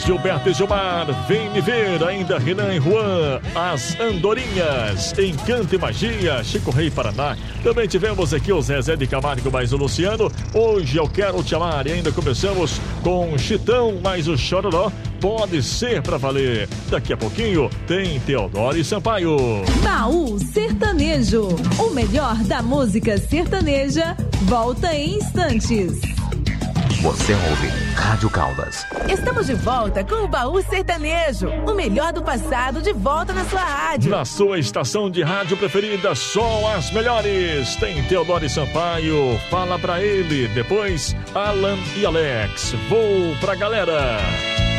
Gilberto e Gilmar, vem me ver. Ainda Renan e Juan, as Andorinhas, Encanto e Magia, Chico Rei Paraná. Também tivemos aqui o Zezé de Camargo mais o Luciano. Hoje eu quero te amar. E ainda começamos com Chitão mais o Chororó. Pode ser pra valer. Daqui a pouquinho tem Teodoro e Sampaio. Baú Sertanejo, o melhor da música sertaneja, volta em instantes. Você ouve Rádio Caldas. Estamos de volta com o Baú Sertanejo, o melhor do passado de volta na sua rádio. Na sua estação de rádio preferida, só as melhores. Tem Teodoro e Sampaio, fala pra ele. Depois, Alan e Alex. Vou pra galera.